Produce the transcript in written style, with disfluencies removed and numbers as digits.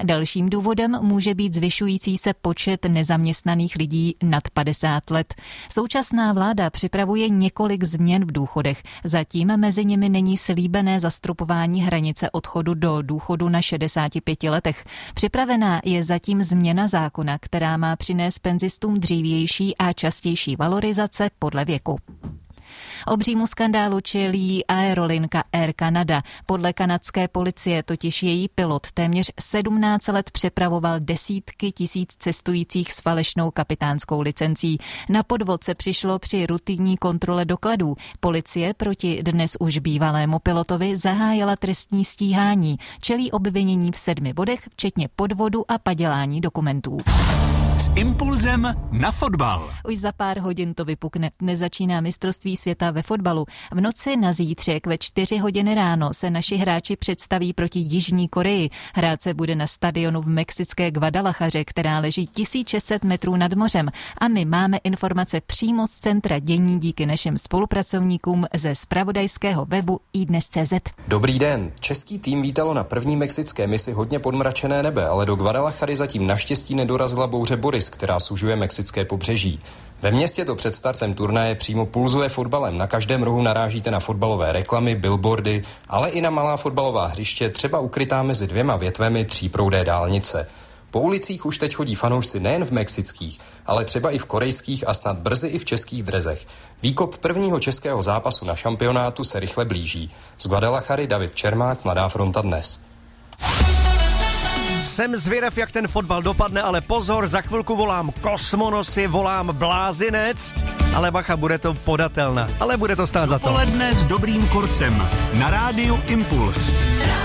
Dalším důvodem může být zvyšující se počet nezaměstnaných lidí nad 50 let. Současná vláda připravuje několik změn v důchodech. Zatím mezi nimi není slíbené zastropování hranice odchodu do důchodu na 65 letech. Připravená je zatím změna zákona, která má přinést penzistům dřívější a častější valorizace podle věku. Obřímu skandálu čelí aerolinka Air Canada. Podle kanadské policie totiž její pilot téměř 17 let přepravoval desítky tisíc cestujících s falešnou kapitánskou licencí. Na podvod se přišlo při rutinní kontrole dokladů. Policie proti dnes už bývalému pilotovi zahájila trestní stíhání. Čelí obvinění v 7 bodech, včetně podvodu a padělání dokumentů. S impulzem na fotbal. Už za pár hodin to vypukne. Dnes začíná mistrovství světa ve fotbalu. V noci na zítřek ve 4 hodiny ráno se naši hráči představí proti Jižní Koreji. Hrát se bude na stadionu v mexické Guadalajaře, která leží 1600 metrů nad mořem. A my máme informace přímo z centra dění díky našim spolupracovníkům ze zpravodajského webu iDnes.cz. Dobrý den. Český tým vítalo na první mexické misi hodně podmračené nebe, ale do Guadalajary zatím naštěstí nedorazila bouře Boris, která sužuje mexické pobřeží. Ve městě to před startem turnaje přímo pulzuje fotbalem. Na každém rohu narážíte na fotbalové reklamy, billboardy, ale i na malá fotbalová hřiště, třeba ukrytá mezi 2 větvemi tříproudé dálnice. Po ulicích už teď chodí fanoušci nejen v mexických, ale třeba i v korejských a snad brzy i v českých drezech. Výkop prvního českého zápasu na šampionátu se rychle blíží. Z Guadalajary David Čermák, Mladá fronta dnes. Jsem zvědav, jak ten fotbal dopadne, ale pozor, za chvilku volám kosmonosy, volám blázinec, ale bacha, bude to podatelná, ale bude to stát za to. Dopoledne s dobrým kurcem na rádiu Impuls.